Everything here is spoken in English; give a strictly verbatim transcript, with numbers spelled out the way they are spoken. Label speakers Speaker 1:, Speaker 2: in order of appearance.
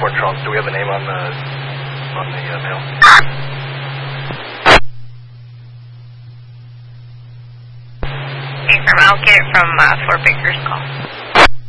Speaker 1: Fort Charles. Do we have a name on the on the uh, mail?
Speaker 2: Okay, from I'll get it from uh, Fort Baker's call.